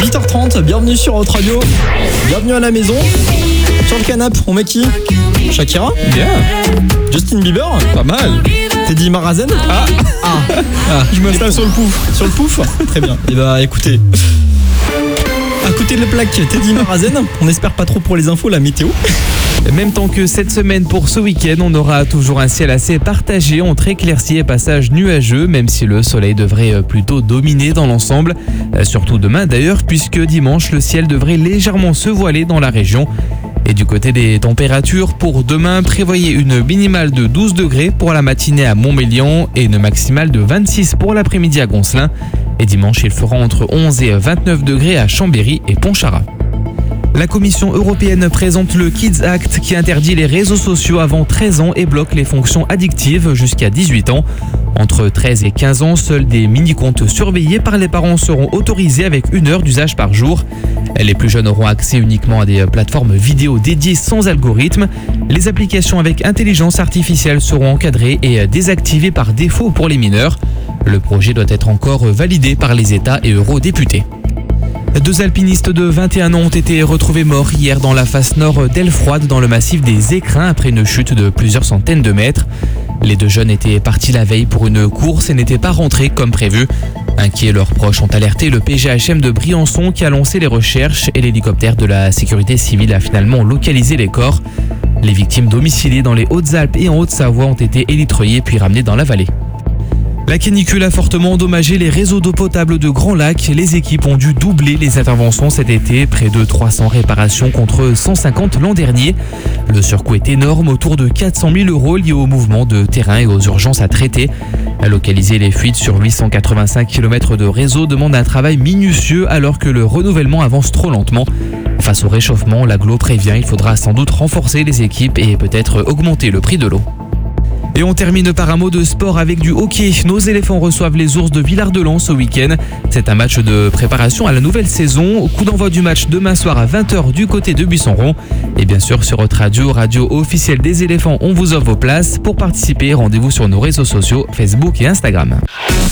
8h30, bienvenue sur Hot Radio. Bienvenue à la maison. Sur le canapé, on met qui? Shakira? Bien. Justin Bieber? Pas mal. Teddy Marazen? Je m'installe sur le pouf. Sur le pouf? Très bien. Et bah écoutez. À côté de la plaque Teddy Marazen, on espère pas trop pour les infos, la météo. Même temps que cette semaine pour ce week-end, on aura toujours un ciel assez partagé entre éclaircies et passages nuageux, même si le soleil devrait plutôt dominer dans l'ensemble. Surtout demain d'ailleurs, puisque dimanche, le ciel devrait légèrement se voiler dans la région. Et du côté des températures, pour demain, prévoyez une minimale de 12 degrés pour la matinée à Montmélian et une maximale de 26 pour l'après-midi à Goncelin. Et dimanche, il fera entre 11 et 29 degrés à Chambéry et Pontcharrat. La Commission européenne présente le Kids Act qui interdit les réseaux sociaux avant 13 ans et bloque les fonctions addictives jusqu'à 18 ans. Entre 13 et 15 ans, seuls des mini-comptes surveillés par les parents seront autorisés avec 1 heure d'usage par jour. Les plus jeunes auront accès uniquement à des plateformes vidéo dédiées sans algorithme. Les applications avec intelligence artificielle seront encadrées et désactivées par défaut pour les mineurs. Le projet doit être encore validé par les États et eurodéputés. 2 alpinistes de 21 ans ont été retrouvés morts hier dans la face nord d'Elfroide dans le massif des Écrins après une chute de plusieurs centaines de mètres. Les 2 jeunes étaient partis la veille pour une course et n'étaient pas rentrés comme prévu. Inquiets, leurs proches ont alerté le PGHM de Briançon qui a lancé les recherches et l'hélicoptère de la sécurité civile a finalement localisé les corps. Les victimes domiciliées dans les Hautes-Alpes et en Haute-Savoie ont été élitreillées puis ramenées dans la vallée. La canicule a fortement endommagé les réseaux d'eau potable de Grand Lac. Les équipes ont dû doubler les interventions cet été, près de 300 réparations contre 150 l'an dernier. Le surcoût est énorme, autour de 400 000 € liés au mouvement de terrain et aux urgences à traiter. Localiser les fuites sur 885 km de réseau demande un travail minutieux alors que le renouvellement avance trop lentement. Face au réchauffement, l'agglo prévient, il faudra sans doute renforcer les équipes et peut-être augmenter le prix de l'eau. Et on termine par un mot de sport avec du hockey. Nos éléphants reçoivent les ours de Villard-de-Lans ce week-end. C'est un match de préparation à la nouvelle saison. Coup d'envoi du match demain soir à 20h du côté de Buisson-Rond. Et bien sûr sur Hot Radio, radio officielle des éléphants, on vous offre vos places. Pour participer, rendez-vous sur nos réseaux sociaux, Facebook et Instagram.